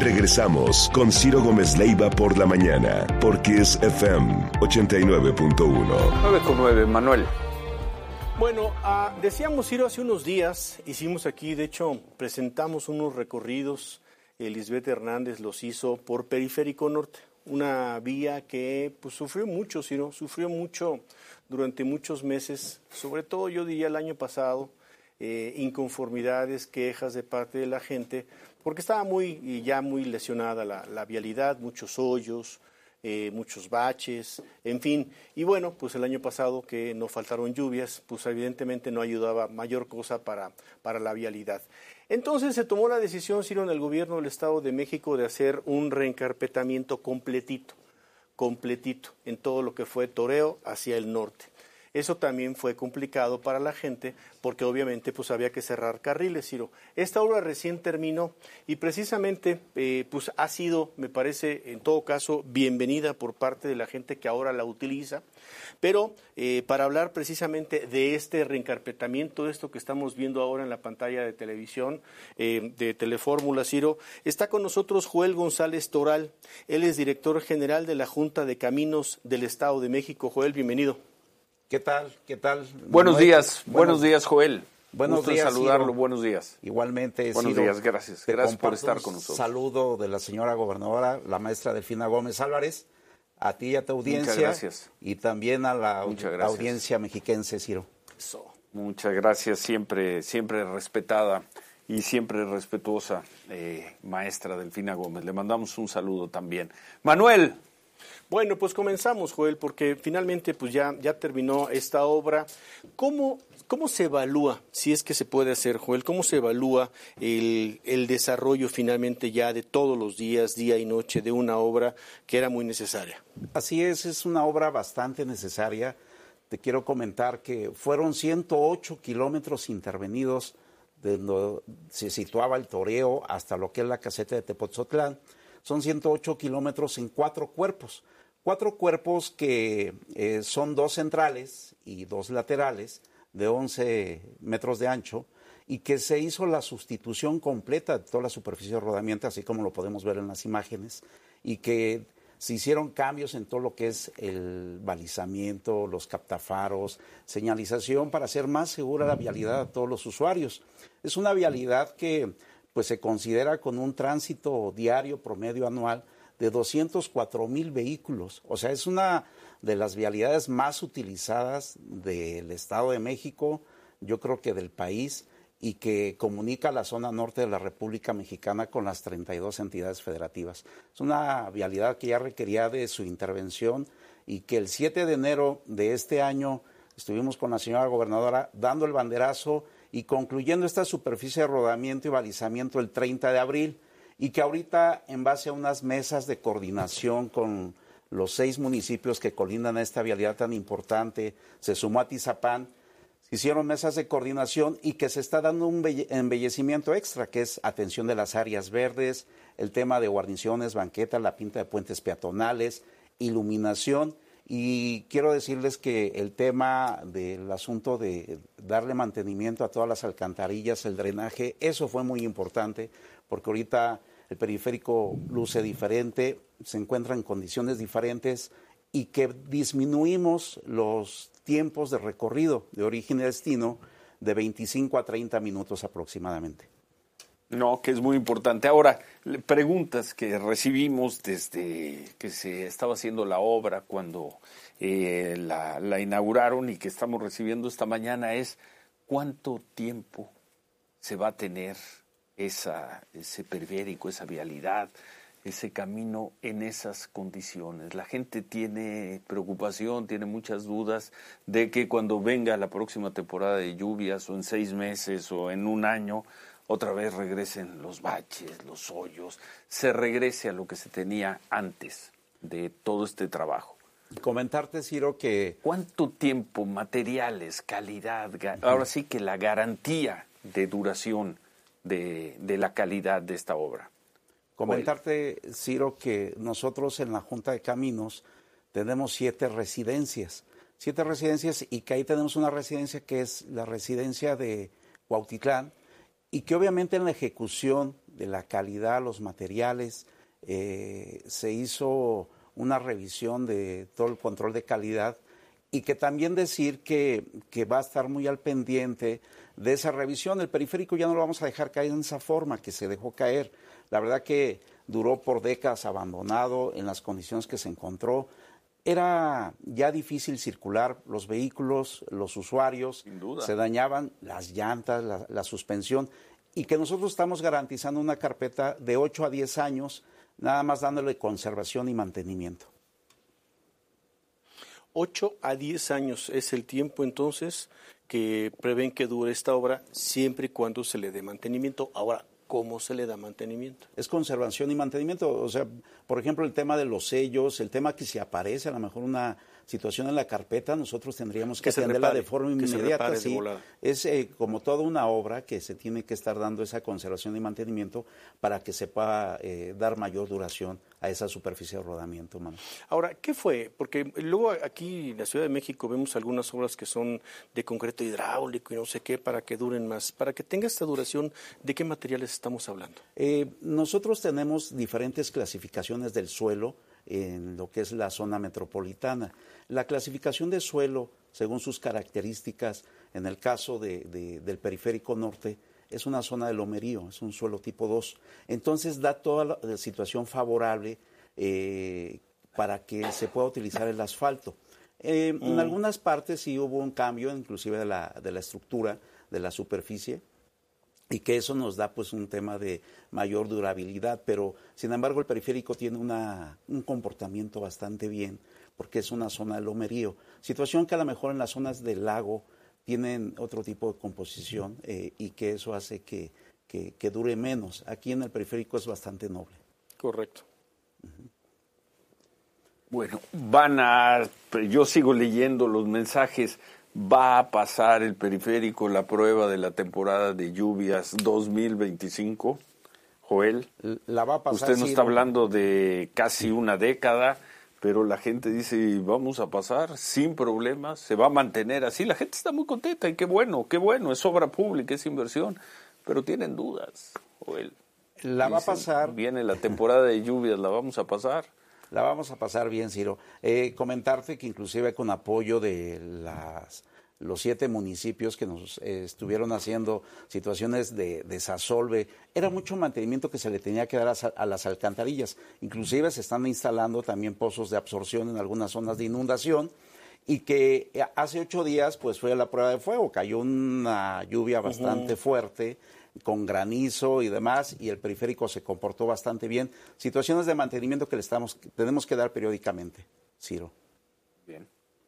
Regresamos con Ciro Gómez Leiva por la mañana, porque es FM 89.1. 9:9, Manuel. Bueno, decíamos, Ciro, hace unos días hicimos aquí, de hecho, presentamos unos recorridos, Lisbeth Hernández los hizo por Periférico Norte, una vía que pues sufrió mucho, Ciro, sufrió mucho durante muchos meses, sobre todo yo diría el año pasado, inconformidades, quejas de parte de la gente, porque estaba ya muy lesionada la vialidad, muchos hoyos, muchos baches, en fin. Y bueno, pues el año pasado que no faltaron lluvias, pues evidentemente no ayudaba mayor cosa para la vialidad. Entonces se tomó la decisión, Ciro, en el gobierno del Estado de México de hacer un reencarpetamiento completito en todo lo que fue Toreo hacia el norte. Eso también fue complicado para la gente porque obviamente pues había que cerrar carriles, Ciro. Esta obra recién terminó y precisamente pues ha sido, me parece, en todo caso, bienvenida por parte de la gente que ahora la utiliza. Pero para hablar precisamente de este reencarpetamiento, de esto que estamos viendo ahora en la pantalla de televisión de Telefórmula, Ciro, está con nosotros Joel González Toral. Él es director general de la Junta de Caminos del Estado de México. Joel, bienvenido. ¿Qué tal? Buenos días, Joel. Buenos días, saludarlo, Ciro. buenos días. Igualmente, buenos Ciro, días, gracias por estar con nosotros. Saludo de la señora gobernadora, la maestra Delfina Gómez Álvarez, a ti y a tu audiencia. Muchas gracias. Y también a la audiencia mexiquense, Ciro. Eso. Muchas gracias, siempre respetada y siempre respetuosa maestra Delfina Gómez. Le mandamos un saludo también. Manuel. Bueno, pues comenzamos, Joel, porque finalmente pues ya terminó esta obra. ¿Cómo se evalúa, si es que se puede hacer, Joel, cómo se evalúa el desarrollo finalmente ya de todos los días, día y noche, de una obra que era muy necesaria? Así es una obra bastante necesaria. Te quiero comentar que fueron 108 kilómetros intervenidos de donde se situaba el toreo hasta lo que es la caseta de Tepoztlán. Son 108 kilómetros en 4 cuerpos. 4 cuerpos que son 2 centrales y 2 laterales de 11 metros de ancho y que se hizo la sustitución completa de toda la superficie de rodamiento, así como lo podemos ver en las imágenes, y que se hicieron cambios en todo lo que es el balizamiento, los captafaros, señalización para hacer más segura la vialidad a todos los usuarios. Es una vialidad que pues se considera con un tránsito diario promedio anual de 204,000 vehículos. O sea, es una de las vialidades más utilizadas del Estado de México, yo creo que del país, y que comunica la zona norte de la República Mexicana con las 32 entidades federativas. Es una vialidad que ya requería de su intervención y que el 7 de enero de este año estuvimos con la señora gobernadora dando el banderazo y concluyendo esta superficie de rodamiento y balizamiento el 30 de abril, y que ahorita, en base a unas mesas de coordinación con los 6 municipios que colindan a esta vialidad tan importante, se sumó Atizapán, se hicieron mesas de coordinación y que se está dando un embellecimiento extra, que es atención de las áreas verdes, el tema de guarniciones, banquetas, la pinta de puentes peatonales, iluminación. Y quiero decirles que el tema del asunto de darle mantenimiento a todas las alcantarillas, el drenaje, eso fue muy importante, porque ahorita el periférico luce diferente, se encuentra en condiciones diferentes y que disminuimos los tiempos de recorrido de origen y destino de 25 a 30 minutos aproximadamente. No, que es muy importante. Ahora, preguntas que recibimos desde que se estaba haciendo la obra, cuando la inauguraron y que estamos recibiendo esta mañana es ¿cuánto tiempo se va a tener ese periférico, esa vialidad, ese camino en esas condiciones? La gente tiene preocupación, tiene muchas dudas de que cuando venga la próxima temporada de lluvias o en 6 meses o en un año, otra vez regresen los baches, los hoyos, se regrese a lo que se tenía antes de todo este trabajo. Comentarte, Ciro, que... ¿Cuánto tiempo, materiales, calidad, ahora sí que la garantía de duración de la calidad de esta obra? Comentarte, Ciro, que nosotros en la Junta de Caminos tenemos 7 residencias. 7 residencias y que ahí tenemos una residencia que es la residencia de Cuautitlán, y que obviamente en la ejecución la calidad, los materiales, se hizo una revisión de todo el control de calidad y que también decir que va a estar muy al pendiente de esa revisión. El periférico ya no lo vamos a dejar caer en esa forma que se dejó caer. La verdad que duró por décadas abandonado en las condiciones que se encontró. Era ya difícil circular, los vehículos, los usuarios, sin duda, se dañaban las llantas, la suspensión, y que nosotros estamos garantizando una carpeta de 8 a 10 años, nada más dándole conservación y mantenimiento. 8 a 10 años es el tiempo entonces que prevén que dure esta obra siempre y cuando se le dé mantenimiento. Ahora, ¿cómo se le da mantenimiento? Es conservación y mantenimiento. O sea, por ejemplo, el tema de los sellos, el tema que si aparece a lo mejor una situación en la carpeta, nosotros tendríamos que atenderla de forma inmediata. Sí, es como toda una obra que se tiene que estar dando esa conservación y mantenimiento para que se pueda dar mayor duración a esa superficie de rodamiento, mano. Ahora, ¿qué fue? Porque luego aquí en la Ciudad de México vemos algunas obras que son de concreto hidráulico y no sé qué para que duren más. Para que tenga esta duración, ¿de qué materiales estamos hablando? Nosotros tenemos diferentes clasificaciones del suelo en lo que es la zona metropolitana. La clasificación de suelo, según sus características, en el caso del periférico norte, es una zona de lomerío, es un suelo tipo 2. Entonces da toda la situación favorable para que se pueda utilizar el asfalto. En algunas partes sí hubo un cambio, inclusive de la estructura, de la superficie, y que eso nos da pues un tema de mayor durabilidad, pero sin embargo el periférico tiene un comportamiento bastante bien, porque es una zona de lomerío, situación que a lo mejor en las zonas del lago tienen otro tipo de composición y que eso hace que dure menos. Aquí en el periférico es bastante noble. Correcto. Bueno, yo sigo leyendo los mensajes. ¿Va a pasar el periférico la prueba de la temporada de lluvias 2025, Joel? La va a pasar. Usted nos está hablando de casi una década, pero la gente dice, vamos a pasar sin problemas, se va a mantener así. La gente está muy contenta y qué bueno, es obra pública, es inversión, pero tienen dudas, Joel. La va a pasar. Viene la temporada de lluvias, ¿la vamos a pasar? La vamos a pasar bien, Ciro. Comentarte que inclusive con apoyo de los 7 municipios que nos estuvieron haciendo situaciones de desasolve, era mucho mantenimiento que se le tenía que dar a las alcantarillas. Inclusive se están instalando también pozos de absorción en algunas zonas de inundación, y que hace 8 días pues fue la prueba de fuego. Cayó una lluvia bastante fuerte, con granizo y demás, y el periférico se comportó bastante bien. Situaciones de mantenimiento que tenemos que dar periódicamente, Ciro. Bien.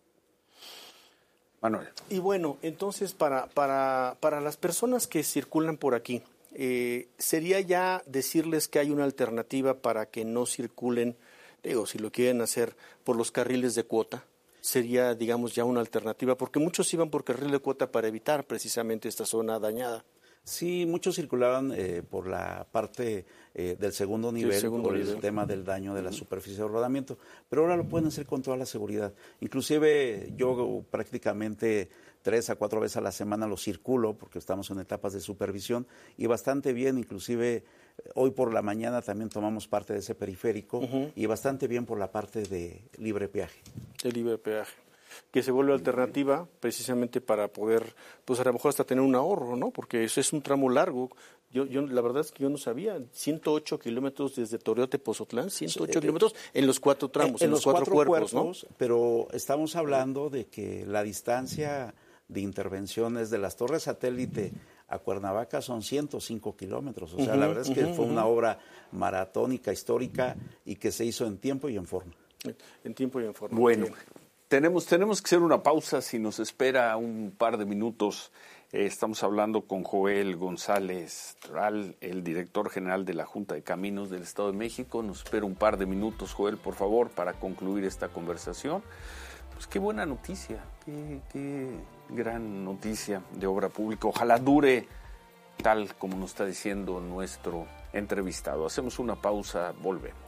Manuel. Y bueno, entonces para las personas que circulan por aquí, sería ya decirles que hay una alternativa para que no circulen, si lo quieren hacer por los carriles de cuota, sería, digamos, ya una alternativa, porque muchos iban por carril de cuota para evitar precisamente esta zona dañada. Sí, muchos circulaban por la parte del segundo nivel, el tema del daño de la superficie de rodamiento, pero ahora lo pueden hacer con toda la seguridad. Inclusive yo prácticamente 3 a 4 veces a la semana lo circulo, porque estamos en etapas de supervisión, y bastante bien. Inclusive hoy por la mañana también tomamos parte de ese periférico, y bastante bien por la parte de libre peaje. De libre peaje, que se vuelve alternativa precisamente para poder, pues a lo mejor hasta tener un ahorro, ¿no? Porque eso es un tramo largo. Yo la verdad es que yo no sabía, 108 kilómetros desde Torreote, Pozotlán, 108 kilómetros en los 4 tramos, en los 4 cuerpos, ¿no? Pero estamos hablando de que la distancia de intervenciones de las torres satélite a Cuernavaca son 105 kilómetros. O sea, la verdad es que fue una obra maratónica, histórica, y que se hizo en tiempo y en forma. En tiempo y en forma. Bueno, tenemos que hacer una pausa. Si nos espera un par de minutos, estamos hablando con Joel González Toral, el director general de la Junta de Caminos del Estado de México. Nos espera un par de minutos, Joel, por favor, para concluir esta conversación. Pues qué buena noticia, qué gran noticia de obra pública. Ojalá dure tal como nos está diciendo nuestro entrevistado. Hacemos una pausa, volvemos.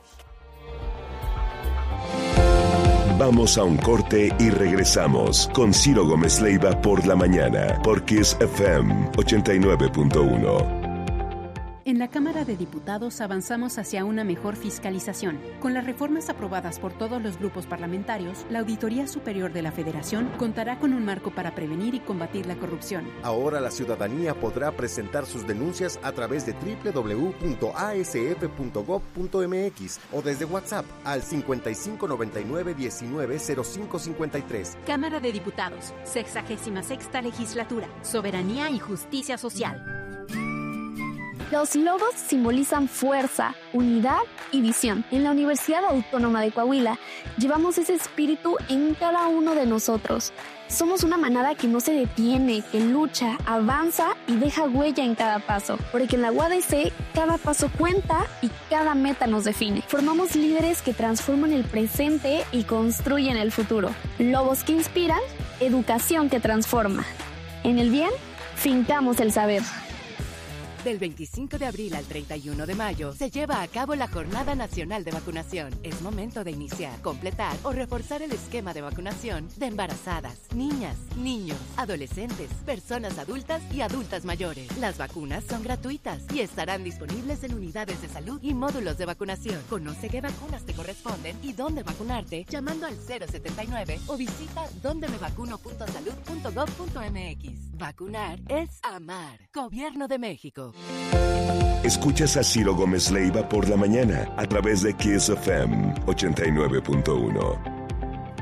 Vamos a un corte y regresamos con Ciro Gómez Leiva por la mañana, por Kiss FM 89.1. En la Cámara de Diputados avanzamos hacia una mejor fiscalización. Con las reformas aprobadas por todos los grupos parlamentarios, la Auditoría Superior de la Federación contará con un marco para prevenir y combatir la corrupción. Ahora la ciudadanía podrá presentar sus denuncias a través de www.asf.gov.mx o desde WhatsApp al 5599-190553. Cámara de Diputados, 66ª Legislatura, Soberanía y Justicia Social. Los lobos simbolizan fuerza, unidad y visión. En la Universidad Autónoma de Coahuila llevamos ese espíritu en cada uno de nosotros. Somos una manada que no se detiene, que lucha, avanza y deja huella en cada paso. Porque en la UADC cada paso cuenta y cada meta nos define. Formamos líderes que transforman el presente y construyen el futuro. Lobos que inspiran, educación que transforma. En el bien, fincamos el saber. Del 25 de abril al 31 de mayo se lleva a cabo la Jornada Nacional de Vacunación. Es momento de iniciar, completar o reforzar el esquema de vacunación de embarazadas, niñas, niños, adolescentes, personas adultas y adultas mayores. Las vacunas son gratuitas y estarán disponibles en unidades de salud y módulos de vacunación. Conoce qué vacunas te corresponden y dónde vacunarte llamando al 079 o visita dondemevacuno.salud.gov.mx. Vacunar es amar. Gobierno de México. Escuchas a Ciro Gómez Leiva por la mañana a través de Kiss FM 89.1.